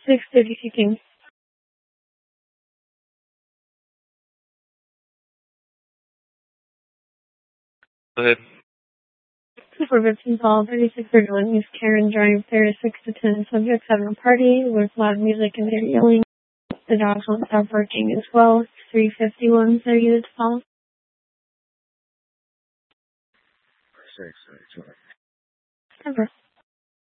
6:30 seeking. Go ahead. For Gibson Fall, 3631 East Karen Drive, there is 6 to 10 subjects having a party with loud music and they're yelling. The dogs won't stop barking as well. 351 30 Fall. Sorry. Ever.